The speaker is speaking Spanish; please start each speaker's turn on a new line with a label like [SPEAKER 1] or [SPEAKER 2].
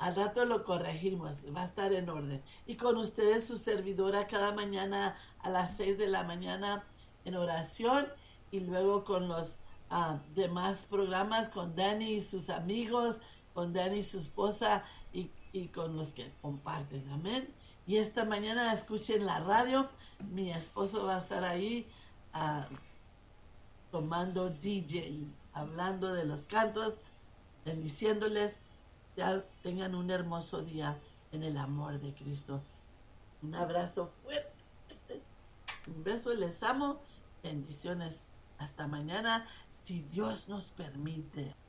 [SPEAKER 1] Al rato lo corregimos, va a estar en orden. Y con ustedes, su servidora, cada mañana a las 6 de la mañana en oración, y luego con los demás programas, con Dani y sus amigos, con Dani y su esposa, y con los que comparten. Amén. Y esta mañana escuchen la radio. Mi esposo va a estar ahí uh, tomando DJ, hablando de los cantos, bendiciéndoles. Ya tengan un hermoso día en el amor de Cristo. Un abrazo fuerte. Un beso, les amo. Bendiciones. Hasta mañana, si Dios nos permite.